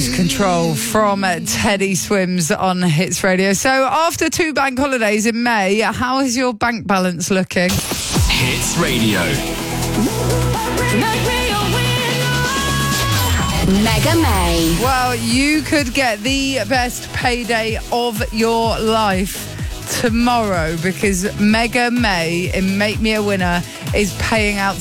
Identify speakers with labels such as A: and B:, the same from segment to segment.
A: Control from Teddy Swims on Hits Radio. So after 2 bank holidays in May, how is your bank balance looking?
B: Hits Radio.
C: Mega May.
A: Well, you could get the best payday of your life tomorrow because Mega May in Make Me a Winner is paying out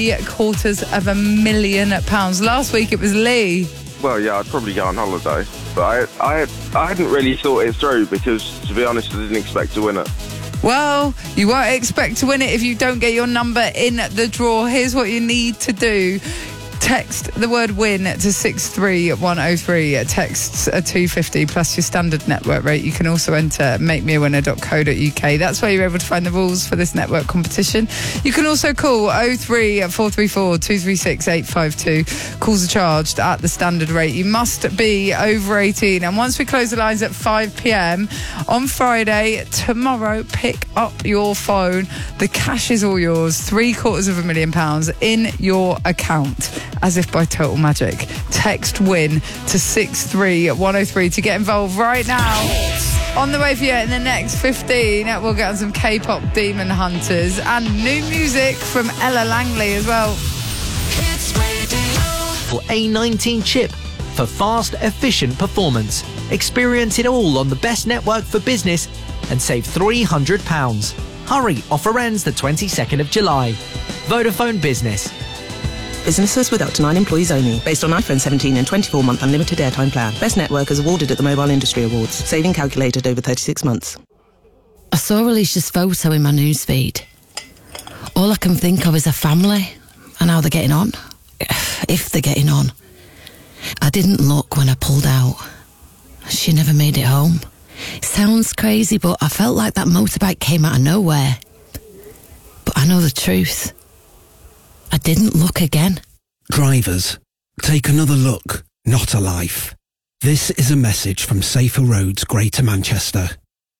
A: £750,000. Last week it was Lee.
D: Well, yeah, I'd probably go on holiday. But I hadn't really thought it through because, to be honest, I didn't expect to win it.
A: Well, you won't expect to win it if you don't get your number in the draw. Here's what you need to do. Text the word win to 63103. Texts are $2.50 plus your standard network rate. You can also enter makemeawinner.co.uk. That's where you're able to find the rules for this network competition. You can also call 03434 236 852. Calls are charged at the standard rate. You must be over 18. And once we close the lines at 5 p.m. on Friday, tomorrow, pick up your phone. The cash is all yours. £750,000 in your account. As if by total magic. Text WIN to 63103 to get involved right now. On the way for you in the next 15, we'll get on some K-pop Demon Hunters and new music from Ella Langley as well.
E: A19 chip for fast, efficient performance. Experience it all on the best network for business and save £300. Hurry, offer ends the 22nd of July. Vodafone Business.
F: Businesses with up to 9 employees only. Based on iPhone 17 and 24-month unlimited airtime plan. Best network is awarded at the Mobile Industry Awards. Saving calculated over 36 months.
G: I saw Alicia's photo in my newsfeed. All I can think of is her family and how they're getting on. If they're getting on. I didn't look when I pulled out. She never made it home. Sounds crazy, but I felt like that motorbike came out of nowhere. But I know the truth. I didn't look again.
H: Drivers, take another look, not a life. This is a message from Safer Roads, Greater Manchester.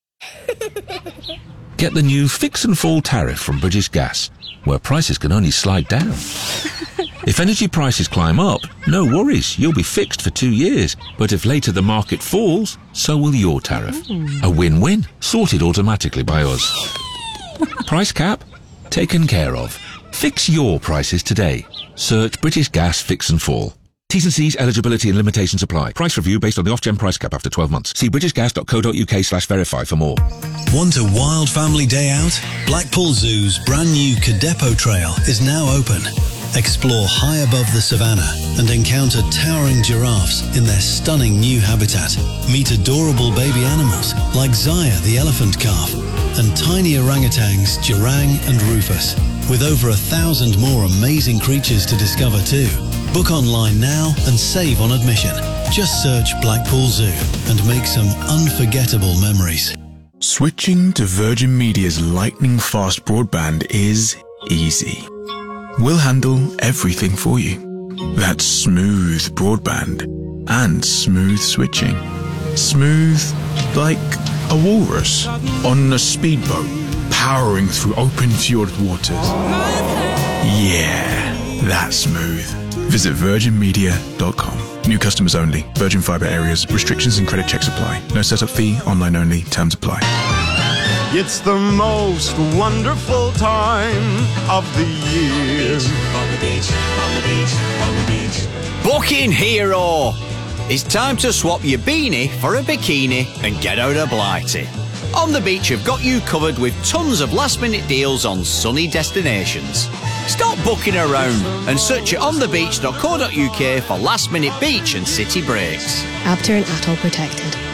I: Get the new Fix and Fall tariff from British Gas, where prices can only slide down. If energy prices climb up, no worries, you'll be fixed for 2 years. But if later the market falls, so will your tariff. A win-win, sorted automatically by us. Price cap? Taken care of. Fix your prices today. Search British Gas Fix and Fall. T's and C's, eligibility and limitations apply. Price review based on the Ofgem price cap after 12 months. See britishgas.co.uk/verify for more.
J: Want a wild family day out? Blackpool Zoo's brand new Cadepo Trail is now open. Explore high above the savannah and encounter towering giraffes in their stunning new habitat. Meet adorable baby animals like Zaya the elephant calf and tiny orangutans Jurang and Rufus, with over 1,000 more amazing creatures to discover too. Book online now and save on admission. Just search Blackpool Zoo and make some unforgettable memories.
K: Switching to Virgin Media's lightning-fast broadband is easy. We'll handle everything for you. That's smooth broadband and smooth switching. Smooth like a walrus on a speedboat powering through open fjord waters. Yeah, that's smooth. Visit virginmedia.com. New customers only. Virgin Fibre areas. Restrictions and credit checks apply. No setup fee. Online only. Terms apply.
L: It's the most wonderful time of the year.
M: On the beach, on the beach, on the beach.
N: Booking Hero. It's time to swap your beanie for a bikini and get out of Blighty. On the Beach have got you covered with tons of last-minute deals on sunny destinations. Stop booking around and search at onthebeach.co.uk for last-minute beach and city breaks.
O: Abter and Atoll protected.